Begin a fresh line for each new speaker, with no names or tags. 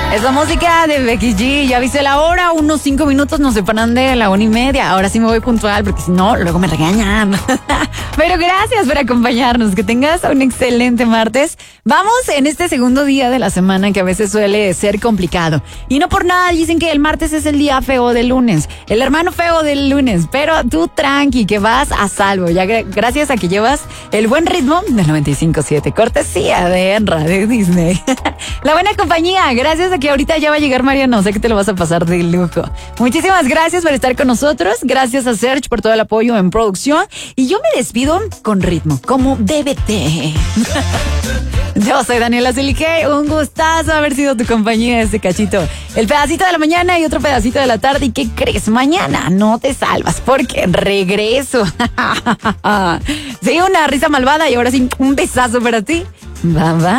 Esa música de Becky G, ya viste la hora, unos 5 minutos nos separan de la 1:30. Ahora sí me voy puntual porque si no, luego me regañan. Pero gracias por acompañarnos, que tengas un excelente martes. Vamos en este segundo día de la semana que a veces suele ser complicado. Y no por nada dicen que el martes es el día feo del lunes, el hermano feo del lunes. Pero tú tranqui, que vas a salvo, ya gracias a que llevas el buen ritmo del 95.7, cortesía de Radio Disney. La buena compañía, gracias a que ahorita ya va a llegar Mariano, sé que te lo vas a pasar de lujo. Muchísimas gracias por estar con nosotros, gracias a Serge por todo el apoyo en producción, y yo me despido con ritmo, como DBT. Yo soy Daniela Celige, un gustazo haber sido tu compañía este cachito. El pedacito de la mañana y otro pedacito de la tarde, ¿y qué crees? Mañana no te salvas porque regreso. Sí, una risa malvada y ahora sí, un besazo para ti. Bye bye.